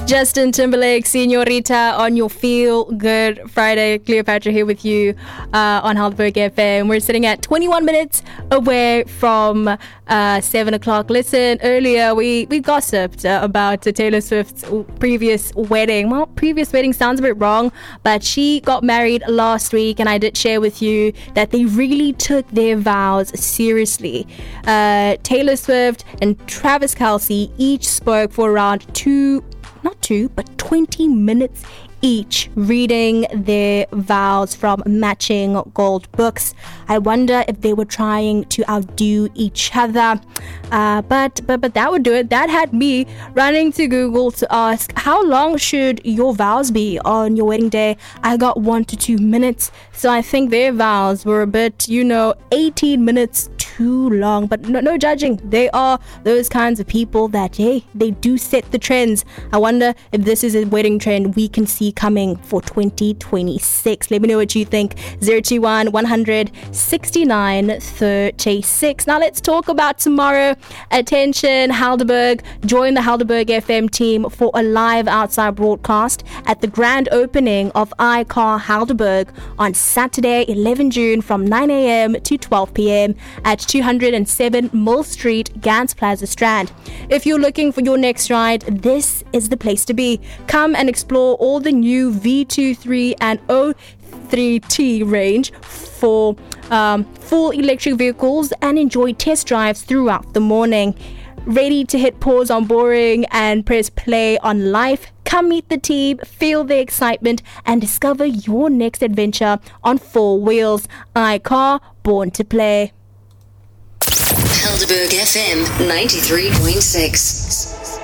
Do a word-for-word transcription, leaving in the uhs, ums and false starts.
Justin Timberlake, Señorita, on your Feel Good Friday. Cleopatra here with you uh, on Helderberg F M. We're sitting at twenty-one minutes away from uh, seven o'clock. Listen, earlier we, we gossiped uh, about Taylor Swift's previous wedding. Well, previous wedding sounds a bit wrong, but she got married last week, and I did share with you that they really took their vows seriously. Uh, Taylor Swift and Travis Kelce each spoke for around two not two, but twenty minutes each, reading their vows from matching gold books. I wonder if they were trying to outdo each other. Uh, but, but, but that would do it. That had me running to Google to ask, how long should your vows be on your wedding day? I got one to two minutes. So I think their vows were a bit, you know, eighteen minutes too long, but no, no judging. They are those kinds of people that, hey, they do set the trends. I wonder if this is a wedding trend we can see coming for twenty twenty-six. Let me know what you think. zero two one, one hundred, sixty-nine thirty-six. Now let's talk about tomorrow. Attention, Helderberg. Join the Helderberg F M team for a live outside broadcast at the grand opening of iCar Helderberg on Saturday, eleventh of June from nine a.m. to twelve p.m. at two oh seven Mill Street, Gans Plaza Strand. If you're looking for your next ride, this is the place to be. Come and explore all the new V twenty-three and O three T range for um, full electric vehicles and enjoy test drives throughout the morning. Ready to hit pause on boring and press play on life? Come meet the team, feel the excitement, and discover your next adventure on four wheels. iCar, born to play. Helderberg F M ninety-three point six.